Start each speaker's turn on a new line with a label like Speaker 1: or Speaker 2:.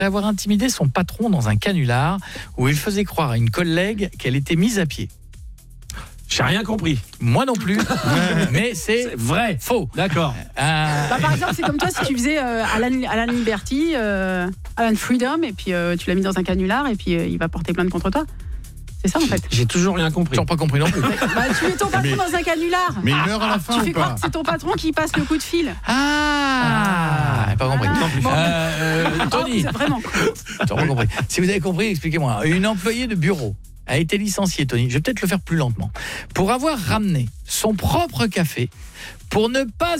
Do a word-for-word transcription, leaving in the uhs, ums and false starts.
Speaker 1: avoir intimidé son patron dans un canular où il faisait croire à une collègue qu'elle était mise à pied.
Speaker 2: J'ai rien compris.
Speaker 1: Moi non plus, mais c'est,
Speaker 2: C'est vrai.
Speaker 1: faux.
Speaker 2: D'accord.
Speaker 1: Euh,
Speaker 3: Bah, par exemple, c'est comme toi si tu faisais euh, Alan, Alan Liberty, euh, Alan Freedom, et puis euh, tu l'as mis dans un canular, et puis euh, il va porter plainte contre toi. C'est ça en fait.
Speaker 2: J'ai toujours rien compris.
Speaker 1: Toujours pas compris non plus.
Speaker 3: Bah, tu mets ton patron
Speaker 4: Mais-
Speaker 3: dans un canular.
Speaker 4: Mais il meurt à la fin
Speaker 3: Tu
Speaker 4: ou
Speaker 3: fais croire
Speaker 4: pas
Speaker 3: que c'est ton patron qui passe le coup de fil.
Speaker 1: Ah, pas compris.
Speaker 3: Voilà. Bon.
Speaker 1: Euh, euh, Tony,
Speaker 3: Oh, c'est vraiment con.
Speaker 1: t'as pas compris. Si vous avez compris, expliquez-moi. Une employée de bureau a été licenciée, Tony. Je vais peut-être le faire plus lentement. Pour avoir ramené son propre café pour ne pas